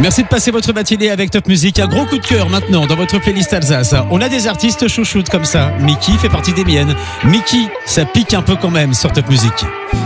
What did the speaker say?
Merci de passer votre matinée avec Top Music. Un gros coup de cœur maintenant dans votre playlist Alsace. On a des artistes chouchoutes comme ça. Mickey fait partie des miennes. Mickey, ça pique un peu quand même sur Top Music.